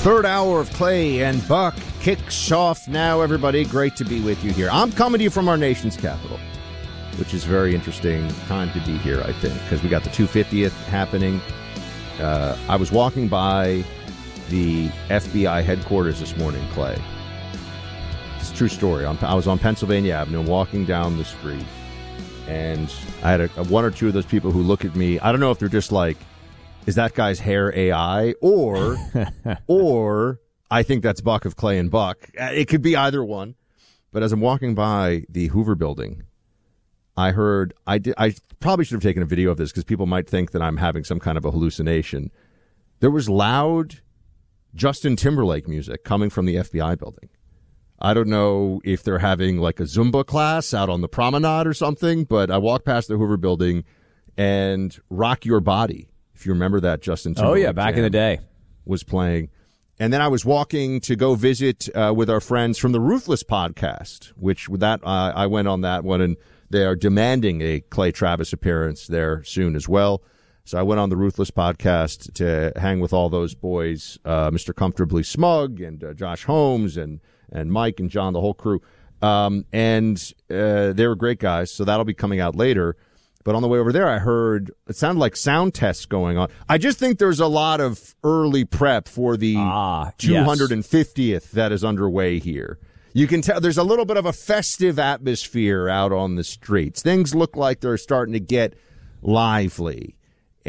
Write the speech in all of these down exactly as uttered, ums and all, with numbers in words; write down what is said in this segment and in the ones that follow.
Third hour of Clay and Buck kicks off now, everybody. Great to be with you here. I'm coming to you from our nation's capital, which is a very interesting time to be here, I think, because we got the two hundred fiftieth happening. Uh, I was walking by the F B I headquarters this morning, Clay. It's a true story. I'm, I was on Pennsylvania Avenue walking down the street, and I had a, a, one or two of those people who look at me. I don't know if they're just like, is that guy's hair A I? Or, or I think that's Buck of Clay and Buck. It could be either one. But as I'm walking by the Hoover building, I heard, I, did, I probably should have taken a video of this because people might think that I'm having some kind of a hallucination. There was loud Justin Timberlake music coming from the F B I building. I don't know if they're having like a Zumba class out on the promenade or something, but I walked past the Hoover building and Rock Your Body, if you remember that Justin Timberlake. Oh, yeah, back in the day. Was playing. And then I was walking to go visit uh, with our friends from the Ruthless podcast, which with that uh, I went on that one, and they are demanding a Clay Travis appearance there soon as well. So I went on the Ruthless podcast to hang with all those boys, uh, Mister Comfortably Smug and uh, Josh Holmes and, and Mike and John, the whole crew. Um, and uh, they were great guys, so that'll be coming out later. But on the way over there, I heard it sounded like sound tests going on. I just think there's a lot of early prep for the ah, two hundred fiftieth yes. that is underway here. You can tell there's a little bit of a festive atmosphere out on the streets. Things look like they're starting to get lively.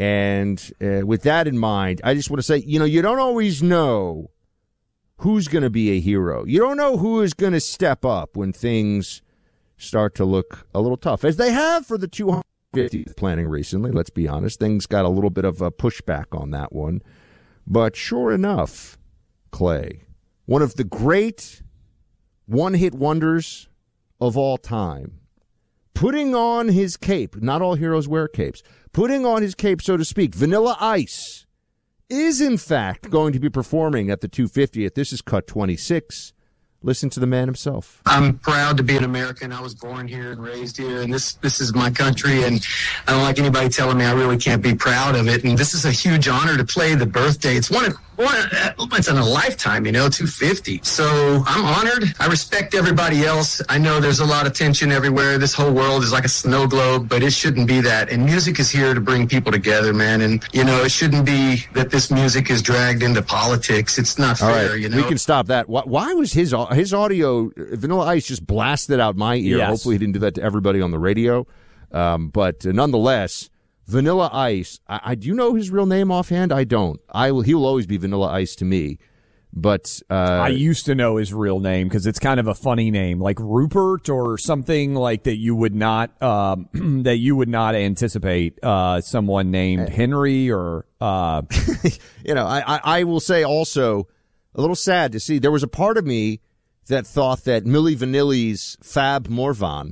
And uh, with that in mind, I just want to say, you know, you don't always know who's going to be a hero. You don't know who is going to step up when things start to look a little tough, as they have for the two hundred fiftieth planning recently. Let's be honest. Things got a little bit of a pushback on that one. But sure enough, Clay, one of the great one-hit wonders of all time, putting on his cape. Not all heroes wear capes. Putting on his cape, so to speak. Vanilla Ice is, in fact, going to be performing at the two hundred fiftieth. This is Cut twenty-six. Listen to the man himself. I'm proud to be an American. I was born here and raised here, and this this is my country, and I don't like anybody telling me I really can't be proud of it. And this is a huge honor to play the birthday. It's one of one, it's in a lifetime, you know, two hundred fifty. So I'm honored. I respect everybody else. I know there's a lot of tension everywhere. This whole world is like a snow globe, but it shouldn't be that. And music is here to bring people together, man. And, you know, it shouldn't be that this music is dragged into politics. It's not All fair, right, you know. we can stop that. Why, why was his his audio, Vanilla Ice, just blasted out my ear? Yes. Hopefully he didn't do that to everybody on the radio. Um, but uh, nonetheless, Vanilla Ice, I, I do you know his real name offhand? I don't. I will. He will always be Vanilla Ice to me. But uh, I used to know his real name because it's kind of a funny name, like Rupert or something like that. You would not um, that you would not anticipate uh, someone named Henry or uh... you know. I, I I will say also a little sad to see. There was a part of me that thought that Milli Vanilli's Fab Morvan.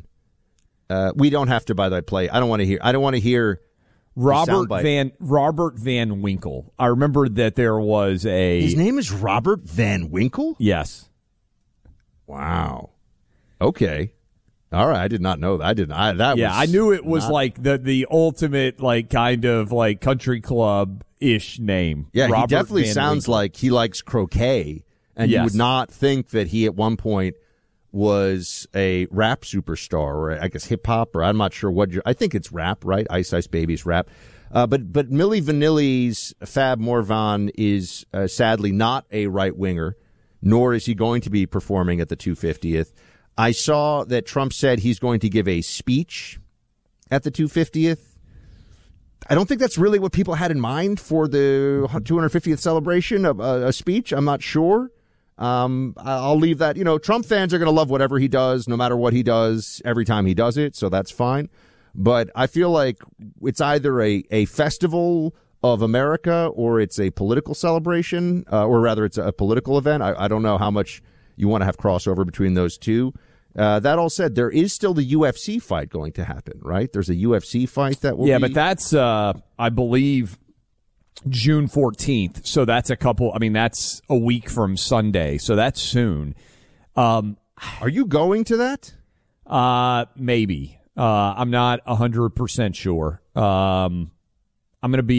Uh, we don't have to, by the way, play. I don't want to hear. I don't want to hear. Robert Van Robert Van Winkle. I remember that there was a. His name is Robert Van Winkle? Yes. Wow. Okay. All right. I did not know that. I didn't. I, that yeah, was I knew it was not... like the the ultimate like kind of like country club ish name. Yeah, Robert he definitely Van sounds Winkle. like he likes croquet, and yes. you would not think that he at one point was a rap superstar, or I guess hip hop, or I'm not sure what. You're, I think it's rap, right? Ice Ice Baby's rap. Uh, but but Milli Vanilli's Fab Morvan is uh, sadly not a right winger, nor is he going to be performing at the two hundred fiftieth. I saw that Trump said he's going to give a speech at the two hundred fiftieth. I don't think that's really what people had in mind for the two hundred fiftieth celebration of a, a speech. I'm not sure. Um, I'll leave that. You know, Trump fans are going to love whatever he does, no matter what he does, every time he does it. So that's fine. But I feel like it's either a, a festival of America or it's a political celebration, uh, or rather it's a political event. I, I don't know how much you want to have crossover between those two. Uh, that all said, there is still the U F C fight going to happen, right? There's a U F C fight that will yeah, be... but that's, uh, I believe, June fourteenth. So that's a couple, I mean, that's a week from Sunday. So that's soon. Um, Are you going to that? Uh, maybe. Uh, I'm not one hundred percent sure. Um, I'm going to be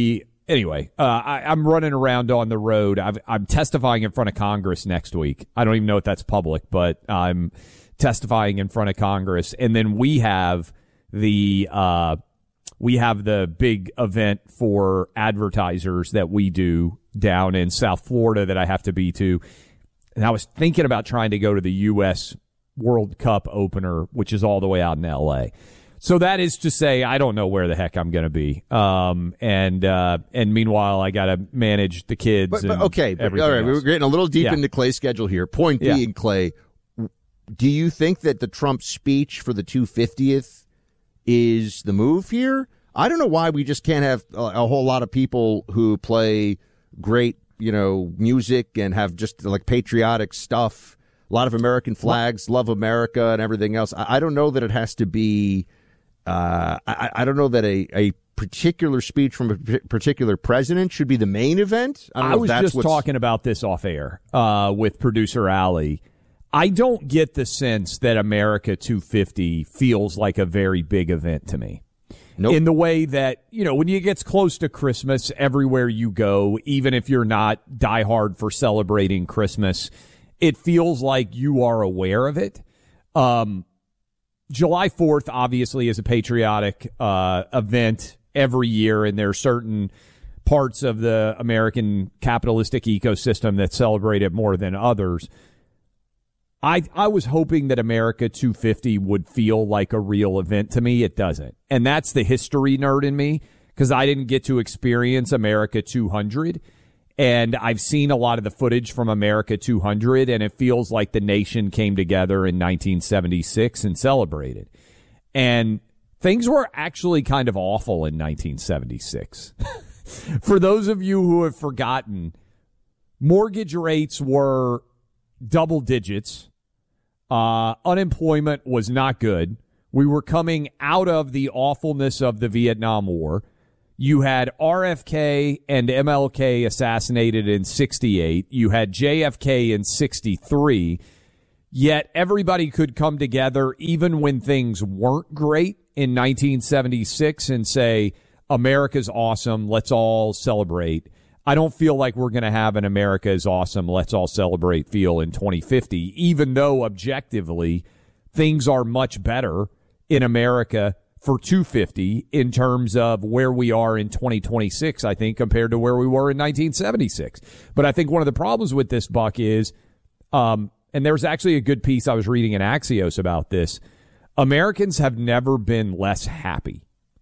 anyway, uh, I, I'm running around on the road. I've, I'm testifying in front of Congress next week. I don't even know if that's public, but I'm testifying in front of Congress. And then we have the uh, we have the big event for advertisers that we do down in South Florida that I have to be to. And I was thinking about trying to go to the U S World Cup opener, which is all the way out in L A. So that is to say, I don't know where the heck I'm going to be. Um, and uh, and meanwhile, I got to manage the kids. But, and but okay, but, all right, else. we're getting a little deep Yeah. into Clay's schedule here. Point Yeah. being, Clay, do you think that the Trump speech for the two hundred fiftieth is the move here? I don't know why we just can't have a, a whole lot of people who play great, you know, music and have just like patriotic stuff. A lot of American flags, love America, and everything else. I, I don't know that it has to be. Uh, I, I don't know that a, a particular speech from a p- particular president should be the main event. I, don't I know if was that's just what's... talking about this off air uh, with producer Allie. I don't get the sense that America two fifty feels like a very big event to me. Nope. In the way that, you know, when it gets close to Christmas, everywhere you go, even if you're not diehard for celebrating Christmas, it feels like you are aware of it. Um, July fourth, obviously, is a patriotic uh, event every year, and there are certain parts of the American capitalistic ecosystem that celebrate it more than others. I I was hoping that America two fifty would feel like a real event to me. It doesn't. And that's the history nerd in me, because I didn't get to experience America two hundred. And I've seen a lot of the footage from America two hundred, and it feels like the nation came together in nineteen seventy-six and celebrated. And things were actually kind of awful in nineteen seventy-six. For those of you who have forgotten, mortgage rates were double digits. Uh, unemployment was not good. We were coming out of the awfulness of the Vietnam War. You had R F K and M L K assassinated in sixty-eight. You had J F K in sixty-three. Yet everybody could come together even when things weren't great in nineteen seventy-six and say, America's awesome, let's all celebrate. I don't feel like we're going to have an America is awesome, let's all celebrate feel in twenty fifty, even though objectively things are much better in America for two fifty in terms of where we are in twenty twenty-six, I think, compared to where we were in nineteen seventy-six. But I think one of the problems with this, Buck, is, um, and there was actually a good piece I was reading in Axios about this, Americans have never been less happy.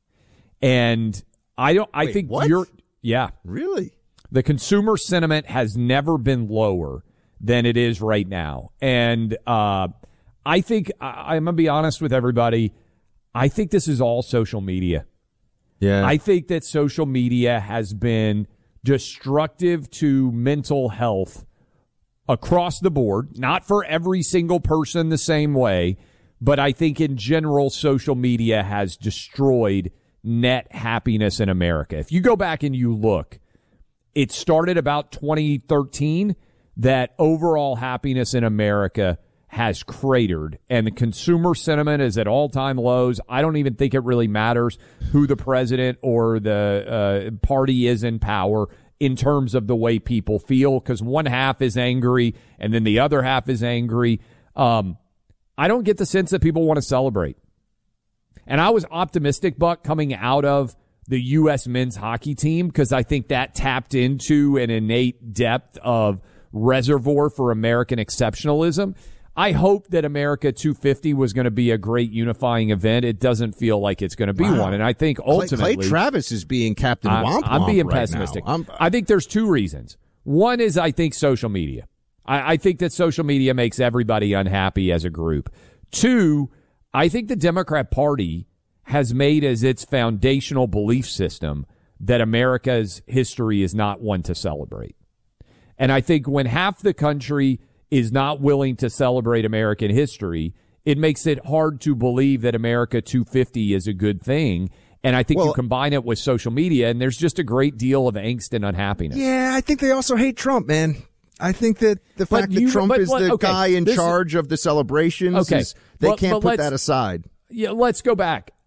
And I don't, I Wait, think what? you're, yeah. Really? The consumer sentiment has never been lower than it is right now. And uh, I think, I, I'm going to be honest with everybody, I think this is all social media. Yeah. I think that social media has been destructive to mental health across the board, not for every single person the same way, but I think in general, social media has destroyed net happiness in America. If you go back and you look, it started about twenty thirteen that overall happiness in America has cratered, and the consumer sentiment is at all-time lows. I don't even think it really matters who the president or the uh, party is in power in terms of the way people feel, because one half is angry and then the other half is angry. Um, I don't get the sense that people want to celebrate. And I was optimistic, Buck, coming out of the U S men's hockey team, because I think that tapped into an innate depth of reservoir for American exceptionalism. I hope that America two fifty was going to be a great unifying event. It doesn't feel like it's going to be Wow. one. And I think ultimately... Clay, Clay Travis is being Captain I'm, Womp I'm Womp being right pessimistic. now. I'm- I think there's two reasons. One is I think social media. I, I think that social media makes everybody unhappy as a group. Two, I think the Democrat Party has made as its foundational belief system that America's history is not one to celebrate. And I think when half the country is not willing to celebrate American history, it makes it hard to believe that America two fifty is a good thing. And I think Well, you combine it with social media, and there's just a great deal of angst and unhappiness. Yeah, I think they also hate Trump, man. I think that the But fact you- that Trump but is what- the okay, guy in this- charge of the celebrations, Okay, is, they but- can't but put let's- that aside. Yeah, let's go back.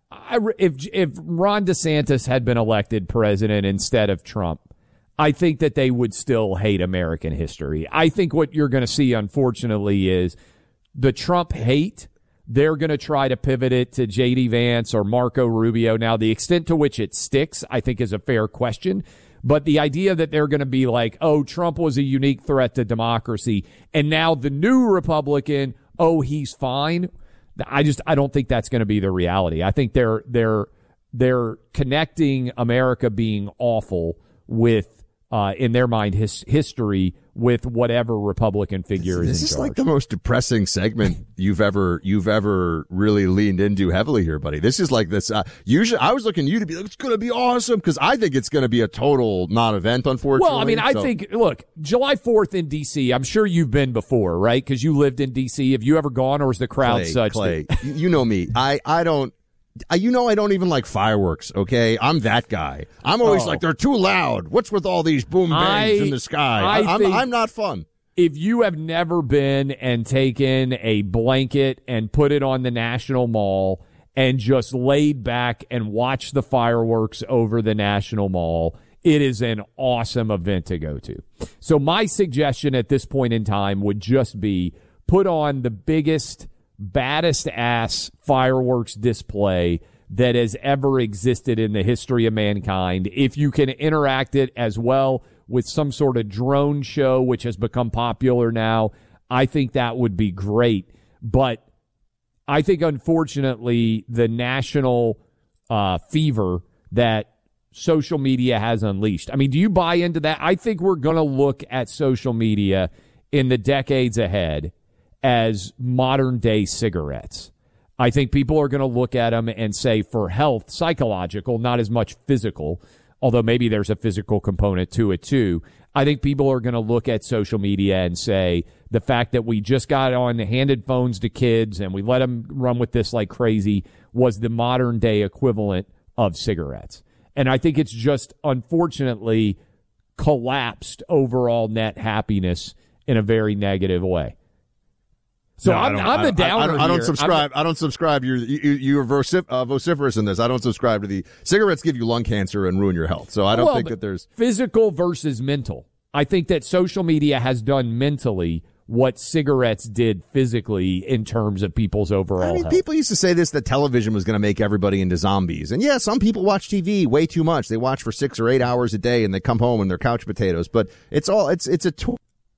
I, if if Ron DeSantis had been elected president instead of Trump, I think that they would still hate American history. I think what you're going to see, unfortunately, is the Trump hate. They're going to try to pivot it to J D Vance or Marco Rubio. Now, the extent to which it sticks, I think, is a fair question. But the idea that they're going to be like, oh, Trump was a unique threat to democracy, and now the new Republican, oh, he's fine. I just I don't think that's going to be the reality. I think they're they're they're connecting America being awful with, uh, in their mind, his history with whatever Republican figure this, is in This is charge. like the most depressing segment you've ever you've ever really leaned into heavily here, buddy. This is like this. Uh, usually, I was looking at you to be like, it's going to be awesome because I think it's going to be a total non-event. Unfortunately, well, I mean, I so. think look, July fourth in D C. I'm sure you've been before, right? Because you lived in D C. Have you ever gone, or is the crowd Clay, such? Clay, that- you you know me. I I don't. I, you know I don't even like fireworks, okay? I'm that guy. I'm always Oh. like, they're too loud. What's with all these boom bangs I- in the sky? I I, I'm, think- I'm not fun. If you have never been and taken a blanket and put it on the National Mall and just laid back and watched the fireworks over the National Mall, it is an awesome event to go to. So my suggestion at this point in time would just be put on the biggest, baddest ass fireworks display that has ever existed in the history of mankind. If you can interact it as well with some sort of drone show, which has become popular now, I think that would be great. But I think, unfortunately, the national uh, fever that social media has unleashed. I mean, do you buy into that? I think we're going to look at social media in the decades ahead as modern-day cigarettes. I think people are going to look at them and say, for health, psychological, not as much physical, although maybe there's a physical component to it too. I think people are going to look at social media and say the fact that we just got on handed phones to kids and we let them run with this like crazy was the modern day equivalent of cigarettes. And I think it's just unfortunately collapsed overall net happiness in a very negative way. So No, I'm, I I'm the downer I, I, don't, I don't here. subscribe. I'm, I don't subscribe. You're you, you're vocif- uh, vociferous in this. I don't subscribe to the cigarettes give you lung cancer and ruin your health. So I don't well, think that there's physical versus mental. I think that social media has done mentally what cigarettes did physically in terms of people's overall I mean, health. people used to say this, that television was going to make everybody into zombies. And yeah, some people watch T V way too much. They watch for six or eight hours a day and they come home and they're couch potatoes. But it's all, it's, it's a tool.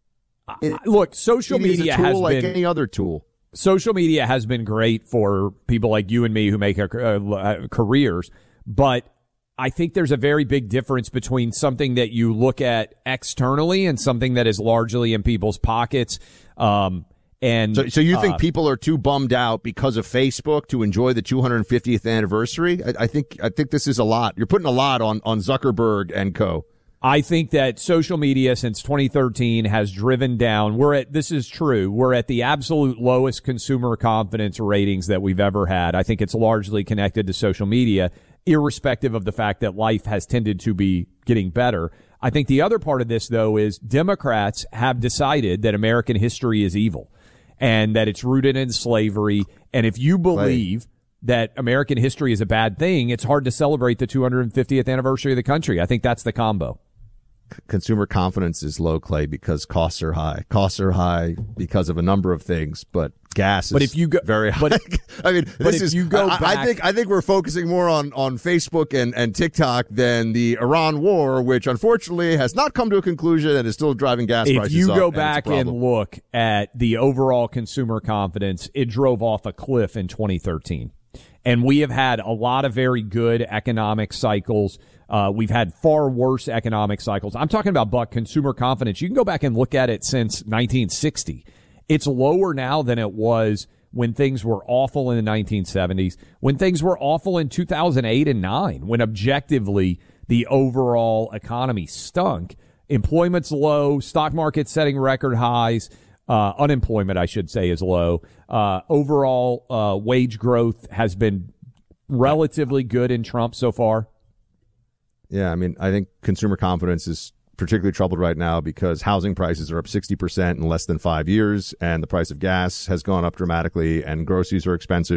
It, Look, social T V is media a tool has like been any other tool. social media has been great for people like you and me who make our, uh, careers, but I think there's a very big difference between something that you look at externally and something that is largely in people's pockets. Um, and So, so you think uh, people are too bummed out because of Facebook to enjoy the two hundred fiftieth anniversary? I, I think, I think this is a lot. You're putting a lot on, on Zuckerberg and co. I think that social media since twenty thirteen has driven down. We're at, this is true. We're at the absolute lowest consumer confidence ratings that we've ever had. I think it's largely connected to social media, irrespective of the fact that life has tended to be getting better. I think the other part of this, though, is Democrats have decided that American history is evil and that it's rooted in slavery. And if you believe that American history is a bad thing, it's hard to celebrate the two hundred fiftieth anniversary of the country. I think that's the combo. Consumer confidence is low, Clay, because costs are high. Costs are high because of a number of things, but gas is But if you go- very high. but- I mean, but this if is, you go I, I back- think I think we're focusing more on, on Facebook and, and TikTok than the Iran war, which unfortunately has not come to a conclusion and is still driving gas If prices you up, go and it's a back and problem. look at the overall consumer confidence, it drove off a cliff in twenty thirteen. And we have had a lot of very good economic cycles. Uh, we've had far worse economic cycles. I'm talking about, Buck, consumer confidence. You can go back and look at it since nineteen sixty. It's lower now than it was when things were awful in the nineteen seventies, when things were awful in two thousand eight and nine, when objectively the overall economy stunk. Employment's low, stock market's setting record highs. Uh, unemployment, I should say, is low. Uh, overall, uh, wage growth has been relatively good in Trump so far. Yeah, I mean, I think consumer confidence is particularly troubled right now because housing prices are up sixty percent in less than five years, and the price of gas has gone up dramatically, and groceries are expensive.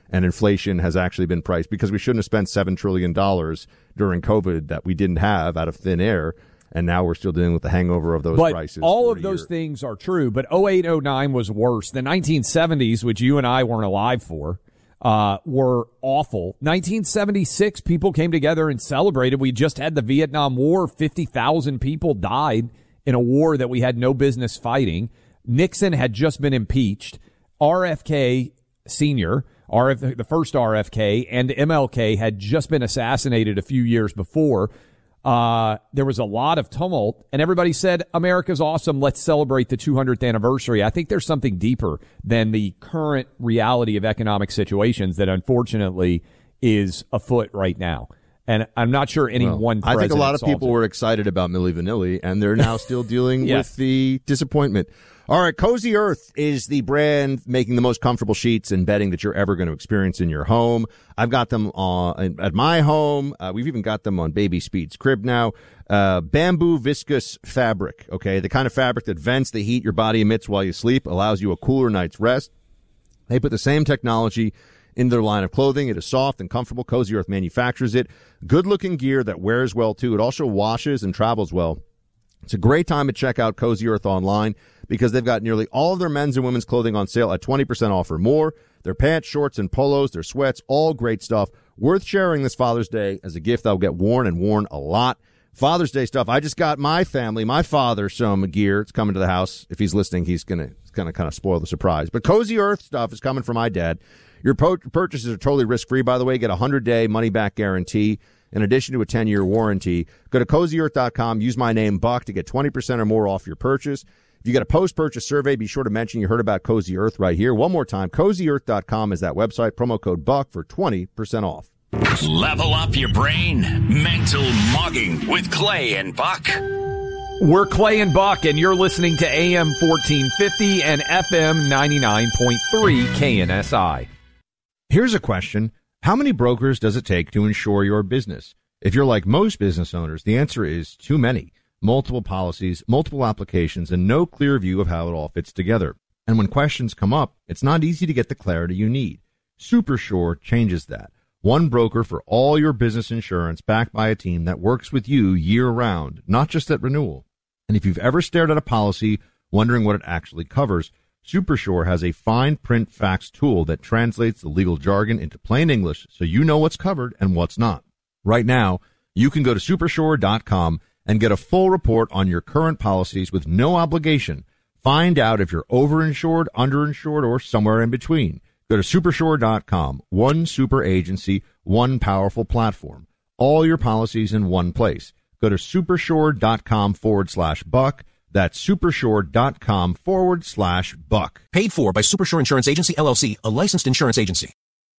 and inflation has actually been priced, because we shouldn't have spent seven trillion dollars during COVID that we didn't have out of thin air. And now we're still dealing with the hangover of those but prices. All of those things are true, but oh eight, oh nine was worse. The nineteen seventies, which you and I weren't alive for, uh, were awful. nineteen seventy-six, people came together and celebrated. We just had the Vietnam War. fifty thousand people died in a war that we had no business fighting. Nixon had just been impeached. R F K Senior, R F, the first R F K, and M L K had just been assassinated a few years before. Uh, there was a lot of tumult, and everybody said, America's awesome, let's celebrate the two hundredth anniversary. I think there's something deeper than the current reality of economic situations that unfortunately is afoot right now. And I'm not sure any well, one I president think a lot of people it. were excited about Milli Vanilli, and they're now still dealing yeah. with the disappointment. All right, Cozy Earth is the brand making the most comfortable sheets and bedding that you're ever going to experience in your home. I've got them uh, at my home. Uh, we've even got them on Baby Speed's crib now. Uh, bamboo viscose fabric, okay, the kind of fabric that vents the heat your body emits while you sleep, allows you a cooler night's rest. They put the same technology in their line of clothing. It is soft and comfortable. Cozy Earth manufactures it. Good-looking gear that wears well, too. It also washes and travels well. It's a great time to check out Cozy Earth online because they've got nearly all of their men's and women's clothing on sale at twenty percent off or more. Their pants, shorts, and polos, their sweats, all great stuff. Worth sharing this Father's Day as a gift that will get worn and worn a lot. Father's Day stuff. I just got my family, my father, some gear. It's coming to the house. If he's listening, he's going to kind of kind of spoil the surprise. But Cozy Earth stuff is coming from my dad. Your po- purchases are totally risk-free, by the way. Get a hundred-day money-back guarantee in addition to a ten-year warranty. Go to cozy earth dot com. Use my name, Buck, to get twenty percent or more off your purchase. If you get a post-purchase survey, be sure to mention you heard about Cozy Earth right here. One more time, cozy earth dot com is that website. Promo code Buck for twenty percent off. Level up your brain. Mental Mugging with Clay and Buck. We're Clay and Buck, and you're listening to A M fourteen fifty and F M ninety-nine point three K N S I. Here's a question. How many brokers does it take to insure your business? If you're like most business owners, the answer is too many. Multiple policies, multiple applications, and no clear view of how it all fits together. And when questions come up, it's not easy to get the clarity you need. SuperSure changes that. One broker for all your business insurance, backed by a team that works with you year-round, not just at renewal. And if you've ever stared at a policy wondering what it actually covers, SuperSure has a fine print facts tool that translates the legal jargon into plain English so you know what's covered and what's not. Right now, you can go to supersure dot com and get a full report on your current policies with no obligation. Find out if you're overinsured, underinsured, or somewhere in between. Go to supersure dot com. One super agency, one powerful platform. All your policies in one place. Go to supersure dot com forward slash buck. That's supersure dot com forward slash buck. Paid for by Supersure Insurance Agency, L L C, a licensed insurance agency.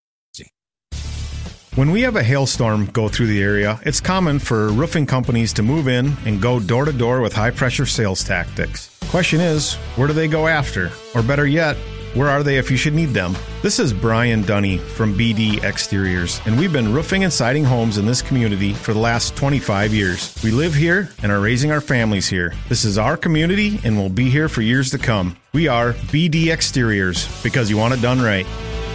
When we have a hailstorm go through the area, it's common for roofing companies to move in and go door to door with high-pressure sales tactics. Question is, where do they go after? Or better yet, where are they if you should need them? This is Brian Dunny from B D Exteriors, and we've been roofing and siding homes in this community for the last twenty-five years. We live here and are raising our families here. This is our community and will be here for years to come. We are B D Exteriors, because you want it done right.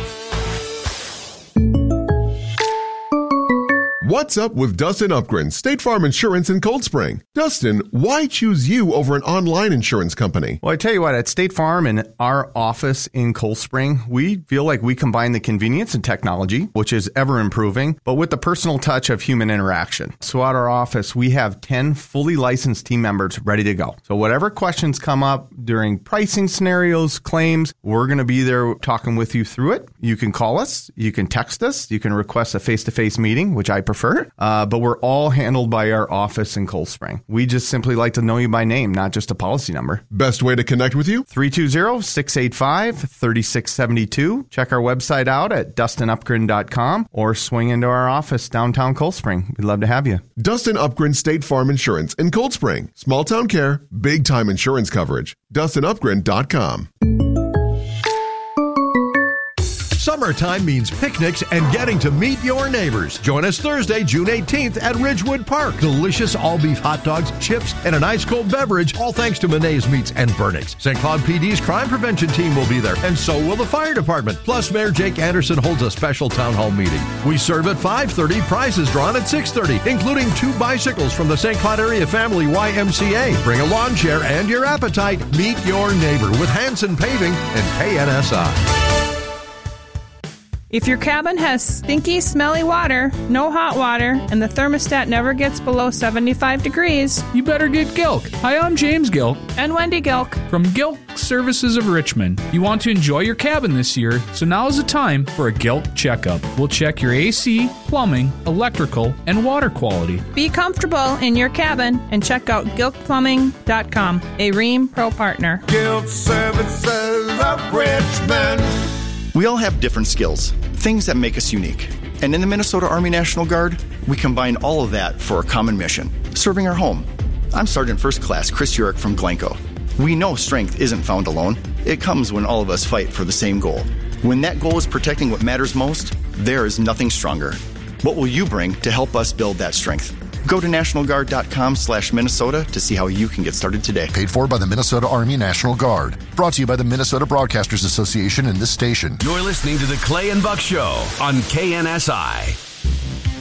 What's up with Dustin Upgren, State Farm Insurance in Cold Spring? Dustin, why choose you over an online insurance company? Well, I tell you what, at State Farm and our office in Cold Spring, we feel like we combine the convenience and technology, which is ever improving, but with the personal touch of human interaction. So at our office, we have ten fully licensed team members ready to go. So whatever questions come up during pricing scenarios, claims, we're going to be there talking with you through it. You can call us, you can text us, you can request a face-to-face meeting, which I prefer. Uh, but we're all handled by our office in Cold Spring. We just simply like to know you by name, not just a policy number. Best way to connect with you? three two zero, six eight five, three six seven two. Check our website out at dustin upgren dot com or swing into our office downtown Cold Spring. We'd love to have you. Dustin Upgren State Farm Insurance in Cold Spring. Small town care, big time insurance coverage. dustin upgren dot com. Summertime means picnics and getting to meet your neighbors. Join us Thursday, June eighteenth at Ridgewood Park. Delicious all-beef hot dogs, chips, and an ice-cold beverage, all thanks to Monet's Meats and Burnix. Saint Cloud P D's crime prevention team will be there, and so will the fire department. Plus, Mayor Jake Anderson holds a special town hall meeting. We serve at five thirty, prizes drawn at six thirty, including two bicycles from the Saint Cloud Area Family Y M C A. Bring a lawn chair and your appetite. Meet your neighbor with Hanson Paving and K N S I. If your cabin has stinky, smelly water, no hot water, and the thermostat never gets below seventy-five degrees, you better get Gilk. Hi, I'm James Gilk. And Wendy Gilk. From Gilk Services of Richmond. You want to enjoy your cabin this year, so now is the time for a Gilk checkup. We'll check your A C, plumbing, electrical, and water quality. Be comfortable in your cabin and check out gilk plumbing dot com, a Rheem Pro partner. Gilk Services of Richmond. We all have different skills, things that make us unique. And in the Minnesota Army National Guard, we combine all of that for a common mission, serving our home. I'm Sergeant First Class Chris Urick from Glencoe. We know strength isn't found alone. It comes when all of us fight for the same goal. When that goal is protecting what matters most, there is nothing stronger. What will you bring to help us build that strength? Go to national guard dot com slash Minnesota to see how you can get started today. Paid for by the Minnesota Army National Guard. Brought to you by the Minnesota Broadcasters Association and this station. You're listening to the Clay and Buck Show on K N S I.